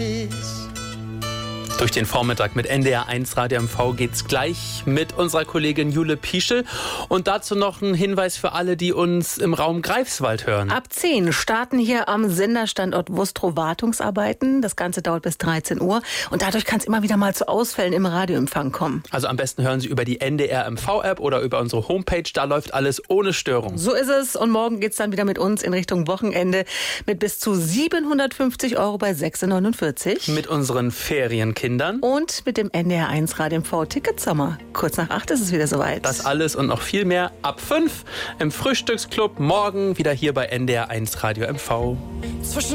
Durch den Vormittag mit NDR1 Radio MV geht's gleich mit unserer Kollegin Jule Pieschel. Und dazu noch ein Hinweis für alle, die uns im Raum Greifswald hören. Ab 10 starten hier am Senderstandort Wustrow Wartungsarbeiten. Das Ganze dauert bis 13 Uhr. Und dadurch kann es immer wieder mal zu Ausfällen im Radioempfang kommen. Also am besten hören Sie über die NDR MV-App oder über unsere Homepage. Da läuft alles ohne Störung. So ist es. Und morgen geht's dann wieder mit uns in Richtung Wochenende mit bis zu 750 € bei 6,49 €. Mit unseren Ferienkindern. Und mit dem NDR1 Radio MV Ticketsommer. Kurz nach 8 ist es wieder soweit. Das alles und noch viel mehr ab 5 im Frühstücksclub. Morgen wieder hier bei NDR1 Radio MV.